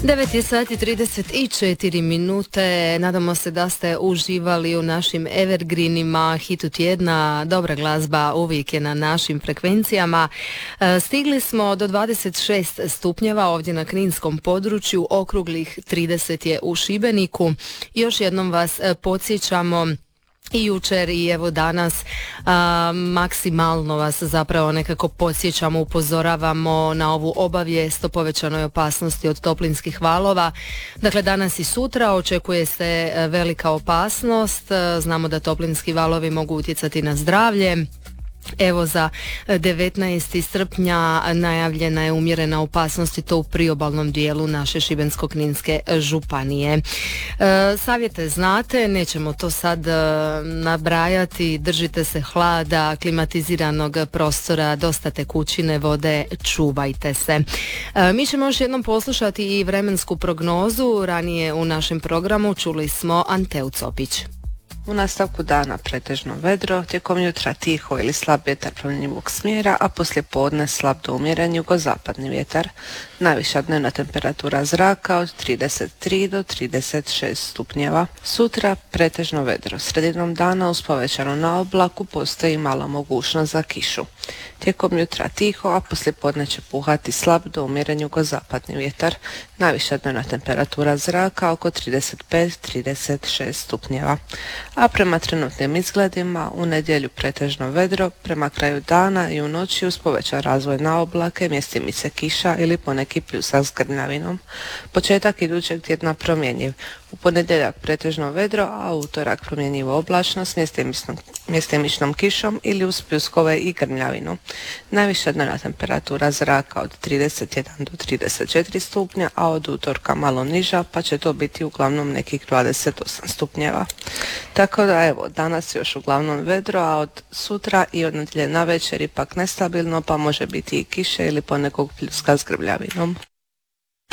9 je sati 34 minute, nadamo se da ste uživali u našim evergreenima, hitu tjedna, dobra glazba uvijek je na našim frekvencijama. Stigli smo do 26 stupnjeva ovdje na kninskom području, okruglih 30 je u Šibeniku. Još jednom vas podsjećamo i jučer i evo danas maksimalno vas zapravo nekako podsjećamo, upozoravamo na ovu obavijest o povećanoj opasnosti od toplinskih valova. Dakle, danas i sutra očekuje se velika opasnost. Znamo da toplinski valovi mogu utjecati na zdravlje. Evo za 19. srpnja najavljena je umjerena opasnost i to u priobalnom dijelu naše Šibensko-kninske županije. Savjete znate, nećemo to sad nabrajati, držite se hlada, klimatiziranog prostora, dosta tekućine vode, čuvajte se. Mi ćemo još jednom poslušati i vremensku prognozu. Ranije u našem programu čuli smo Anteu Copić. U nastavku dana pretežno vedro, tijekom jutra tiho ili slab vjetar promjenjivog smjera, a poslije podne slab do umjeren jugozapadni vjetar. Najviša dnevna temperatura zraka od 33 do 36 stupnjeva. Sutra pretežno vedro, sredinom dana uz povećanu na oblaku postoji mala mogućnost za kišu. Tijekom jutra tiho, a poslije podne će puhati slab do umjeren jugozapadni vjetar. Najviša dnevna temperatura zraka oko 35-36 stupnjeva. A prema trenutnim izgledima u nedjelju pretežno vedro, prema kraju dana i u noći uz povećan razvoj na oblake, mjestimice kiša ili poneki pljusak s grmljavinom. Početak idućeg tjedna promjenjiv. U ponedjeljak pretežno vedro, a u utorak promjenjivo oblačno s mjestimičnom kišom ili uz pljuskove i grmljavinu. Najviša dnevna temperatura zraka od 31 do 34 stupnja, a od utorka malo niža, pa će to biti uglavnom nekih 28 stupnjeva. Tako da evo, danas još uglavnom vedro, a od sutra i od nedjelje navečer ipak nestabilno, pa može biti i kiše ili ponekog pljuska s grmljavinom.